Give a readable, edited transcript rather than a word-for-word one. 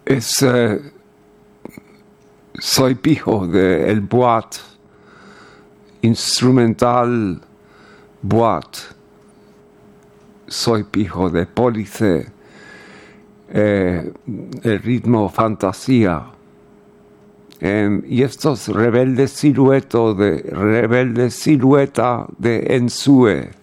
Soy Pijo de el Boat, instrumental Boat. Soy Pijo de Pólice, el ritmo fantasía. Y estos rebeldes silueta de Ensue.